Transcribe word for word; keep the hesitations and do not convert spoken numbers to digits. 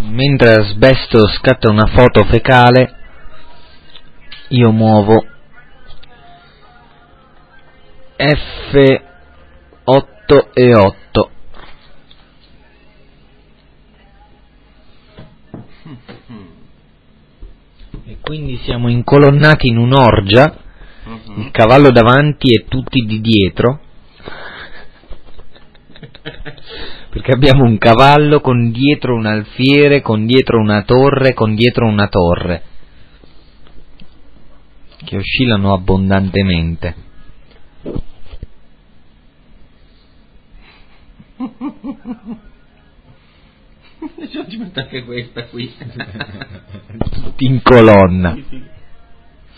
Mentre Asbesto scatta una foto fecale, io muovo F otto e otto. E quindi siamo incolonnati in un'orgia, uh-huh. Il cavallo davanti e tutti di dietro, perché abbiamo un cavallo con dietro un alfiere, con dietro una torre, con dietro una torre, che oscillano abbondantemente. Ci ho messo anche questa qui. Tutti in colonna.